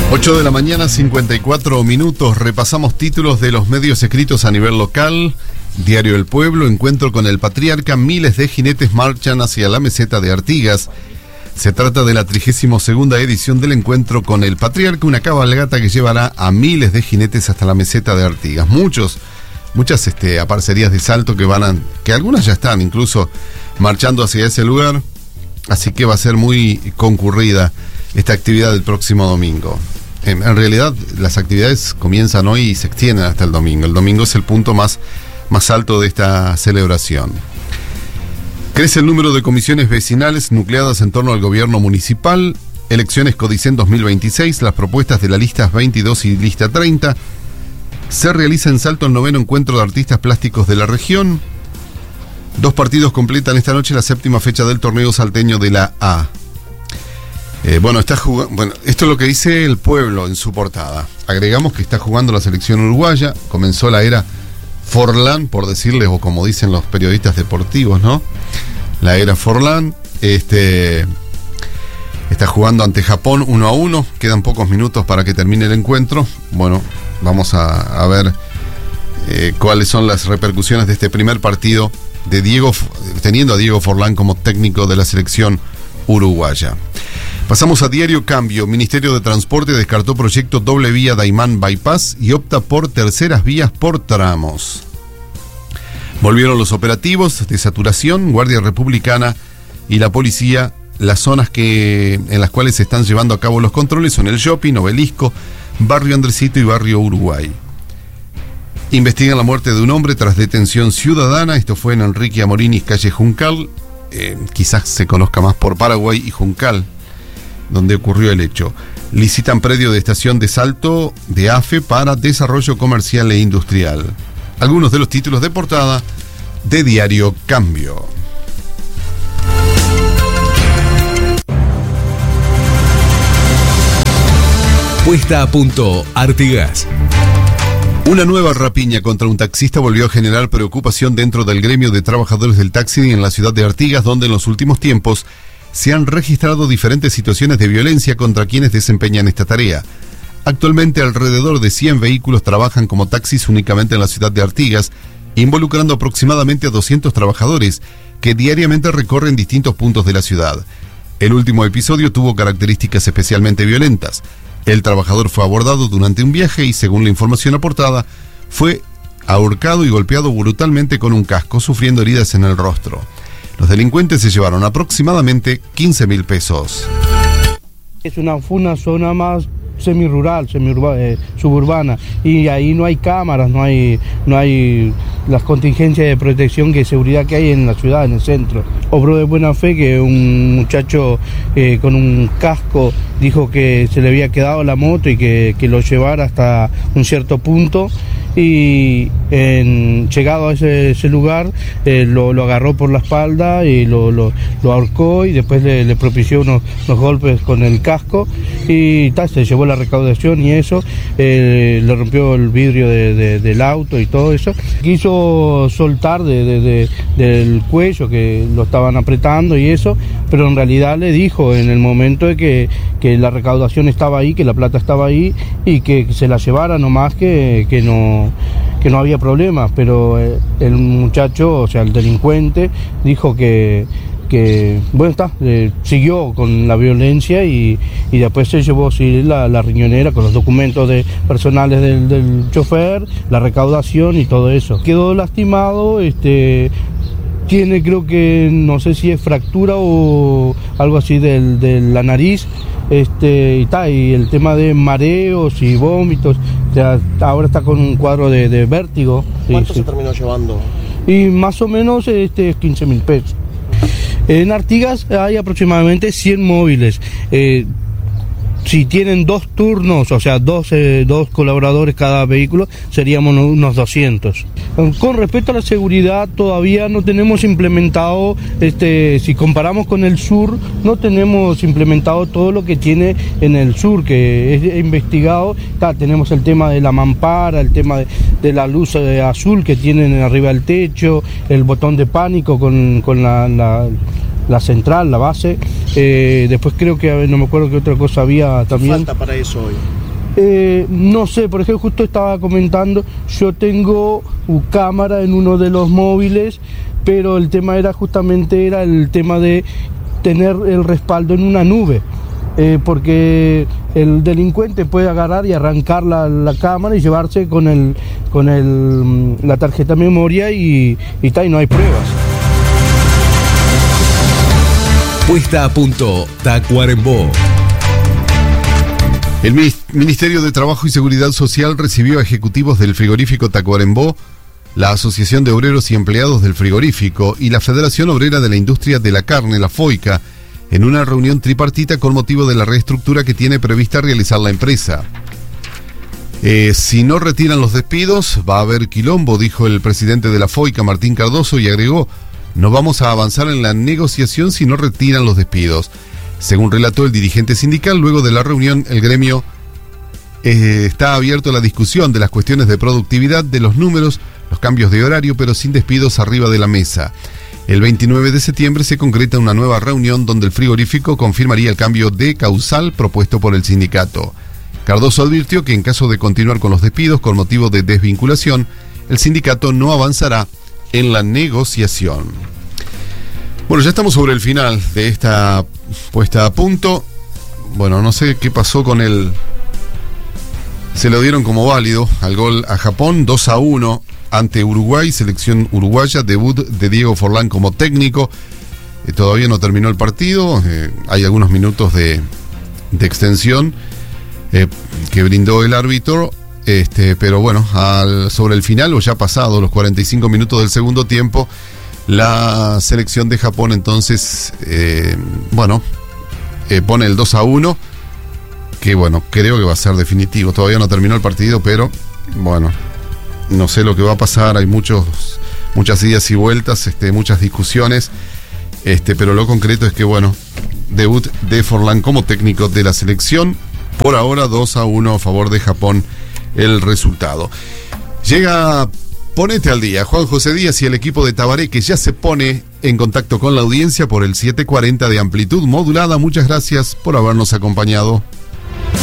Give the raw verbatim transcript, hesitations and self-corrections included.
ocho de la mañana, cincuenta y cuatro minutos. Repasamos títulos de los medios escritos a nivel local. Diario El Pueblo, encuentro con el patriarca, miles de jinetes marchan hacia la meseta de Artigas. Se trata de la trigésima segunda edición del encuentro con el patriarca, una cabalgata que llevará a miles de jinetes hasta la meseta de Artigas. Muchos, muchas este, aparcerías de Salto que van a, que algunas ya están incluso marchando hacia ese lugar, así que va a ser muy concurrida esta actividad del próximo domingo. En, en realidad las actividades comienzan hoy y se extienden hasta el domingo. El domingo es el punto más, más alto de esta celebración. Crece el número de comisiones vecinales nucleadas en torno al gobierno municipal. Elecciones Codicen dos mil veintiséis, las propuestas de la lista veintidós y lista treinta. Se realiza en Salto el noveno encuentro de artistas plásticos de la región. Dos partidos completan esta noche la séptima fecha del torneo salteño de la A. Eh, bueno, está jugando, bueno, esto es lo que dice El Pueblo en su portada. Agregamos que está jugando la selección uruguaya. Comenzó la era Forlán, por decirles, o como dicen los periodistas deportivos, ¿no? La era Forlán. Este, está jugando ante Japón uno a uno. Quedan pocos minutos para que termine el encuentro. Bueno, vamos a, a ver eh, cuáles son las repercusiones de este primer partido de Diego, teniendo a Diego Forlán como técnico de la selección uruguaya. Pasamos a Diario Cambio. Ministerio de Transporte descartó proyecto doble vía Daimán Bypass y opta por terceras vías por tramos. Volvieron los operativos de saturación, Guardia Republicana y la policía. Las zonas que, en las cuales se están llevando a cabo los controles son el Shopping, Obelisco, Barrio Andresito y Barrio Uruguay. Investigan la muerte de un hombre tras detención ciudadana. Esto fue en Enrique Amorinis, calle Juncal. Eh, quizás se conozca más por Paraguay y Juncal, donde ocurrió el hecho. Licitan predio de estación de Salto de A F E para desarrollo comercial e industrial. Algunos de los títulos de portada de Diario Cambio. Puesta a punto Artigas. Una nueva rapiña contra un taxista volvió a generar preocupación dentro del gremio de trabajadores del taxi en la ciudad de Artigas, donde en los últimos tiempos se han registrado diferentes situaciones de violencia contra quienes desempeñan esta tarea. Actualmente alrededor de cien vehículos trabajan como taxis únicamente en la ciudad de Artigas, involucrando aproximadamente a doscientos trabajadores que diariamente recorren distintos puntos de la ciudad. El último episodio tuvo características especialmente violentas. El trabajador fue abordado durante un viaje y, según la información aportada, fue ahorcado y golpeado brutalmente con un casco, sufriendo heridas en el rostro. Los delincuentes se llevaron aproximadamente quince mil pesos. Es una, fue una zona más semirural, semiurbana, eh, suburbana, y ahí no hay cámaras, no hay, no hay las contingencias de protección y seguridad que hay en la ciudad, en el centro. Obró de buena fe que un muchacho eh, con un casco dijo que se le había quedado la moto y que, que lo llevara hasta un cierto punto, y en, llegado a ese, ese lugar eh, lo, lo agarró por la espalda y lo, lo, lo ahorcó, y después le, le propició unos, unos golpes con el casco y tal, se llevó la recaudación y eso, eh, le rompió el vidrio de, de, del auto y todo eso. Quiso soltar de, de, de, del cuello, que lo estaban apretando y eso, pero en realidad le dijo en el momento de que, que la recaudación estaba ahí, que la plata estaba ahí y que, que se la llevara nomás, que, que no que no había problemas, pero eh, el muchacho, o sea, el delincuente, dijo que, que bueno, está, eh, siguió con la violencia y, y después se llevó sí, la, la riñonera con los documentos de, personales del, del chofer, la recaudación y todo eso. Quedó lastimado, este... tiene, creo que, no sé si es fractura o algo así del, de la nariz, este, y tal, y el tema de mareos y vómitos, o sea, ahora está con un cuadro de, de vértigo. ¿Cuánto sí, se sí. terminó llevando? Y más o menos este, quince mil pesos. En Artigas hay aproximadamente cien móviles. Eh, Si tienen dos turnos, o sea, dos, eh, dos colaboradores cada vehículo, seríamos unos doscientos. Con respecto a la seguridad, todavía no tenemos implementado, este, si comparamos con el sur, no tenemos implementado todo lo que tiene en el sur, que es investigado. Está, tenemos el tema de la mampara, el tema de, de la luz eh, azul que tienen arriba del techo, el botón de pánico con, con la... la la central, la base, eh, después creo que, no me acuerdo qué otra cosa había también. ¿Qué falta para eso hoy? Eh, no sé, por ejemplo, justo estaba comentando, yo tengo uh, cámara en uno de los móviles, pero el tema era justamente era el tema de tener el respaldo en una nube. Eh, porque el delincuente puede agarrar y arrancar la, la cámara y llevarse con el con el la tarjeta memoria y, y, ta, y no hay pruebas. Puesta a punto Tacuarembó. El Ministerio de Trabajo y Seguridad Social recibió a ejecutivos del frigorífico Tacuarembó, la Asociación de Obreros y Empleados del Frigorífico y la Federación Obrera de la Industria de la Carne, la FOICA, en una reunión tripartita con motivo de la reestructura que tiene prevista realizar la empresa. Eh, si no retiran los despidos, va a haber quilombo, dijo el presidente de la FOICA, Martín Cardoso, y agregó: no vamos a avanzar en la negociación si no retiran los despidos. Según relató el dirigente sindical, luego de la reunión, el gremio eh, está abierto a la discusión de las cuestiones de productividad, de los números, los cambios de horario, pero sin despidos arriba de la mesa. El veintinueve de septiembre se concreta una nueva reunión donde el frigorífico confirmaría el cambio de causal propuesto por el sindicato. Cardoso advirtió que en caso de continuar con los despidos con motivo de desvinculación, el sindicato no avanzará en la negociación. Bueno, ya estamos sobre el final de esta puesta a punto. Bueno, no sé qué pasó con el... Se lo dieron como válido al gol a Japón, dos a uno ante Uruguay, selección uruguaya, debut de Diego Forlán como técnico. Eh, todavía no terminó el partido, eh, hay algunos minutos de, de extensión eh, que brindó el árbitro, este, pero bueno, al, sobre el final, o ya pasado los cuarenta y cinco minutos del segundo tiempo, la selección de Japón entonces, eh, bueno, eh, pone el dos a uno, que bueno, creo que va a ser definitivo. Todavía no terminó el partido, pero bueno, no sé lo que va a pasar, hay muchos, muchas idas y vueltas, este, muchas discusiones, este, pero lo concreto es que, bueno, debut de Forlán como técnico de la selección, por ahora dos a uno a favor de Japón el resultado. Llega Ponete al Día, Juan José Díaz y el equipo de Tabaré, que ya se pone en contacto con la audiencia por el siete cuarenta de amplitud modulada. Muchas gracias por habernos acompañado.